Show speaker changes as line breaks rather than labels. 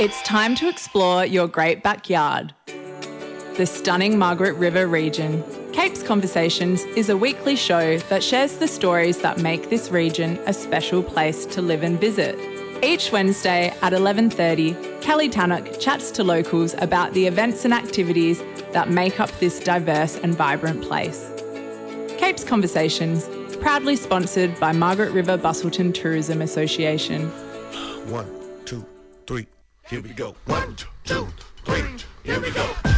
It's time to explore your great backyard. The stunning Margaret River region, Capes Conversations is a weekly show that shares the stories that make this region a special place to live and visit. Each Wednesday at 11:30, Kelly Tannock chats to locals about the events and activities that make up this diverse and vibrant place. Capes Conversations, proudly sponsored by Margaret River Busselton Tourism Association.
1, 2, 3, here we go. 1, 2, 3, here we go.